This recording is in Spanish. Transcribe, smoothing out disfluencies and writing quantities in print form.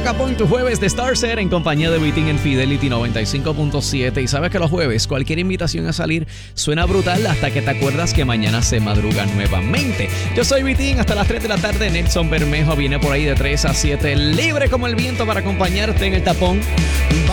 Capón, tu jueves de Starset en compañía de Vitín en Fidelity 95.7. Y sabes que los jueves cualquier invitación a salir suena brutal hasta que te acuerdas que mañana se madruga nuevamente. Yo soy Vitín, hasta las 3 de la tarde. Nelson Bermejo viene por ahí de 3 a 7, libre como el viento para acompañarte en el tapón.